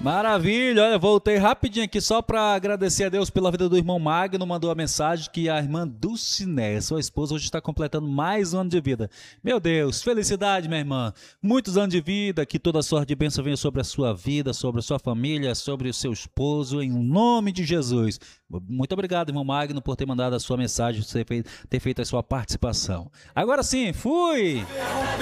Maravilha, olha, voltei rapidinho aqui só para agradecer a Deus pela vida do irmão Magno, mandou a mensagem que a irmã Dulciné, sua esposa, hoje está completando mais um ano de vida. Meu Deus, felicidade, minha irmã, muitos anos de vida, que toda sorte de bênção venha sobre a sua vida, sobre a sua família, sobre o seu esposo, em nome de Jesus. Muito obrigado, irmão Magno, por ter mandado a sua mensagem, ter feito a sua participação. Agora sim, fui!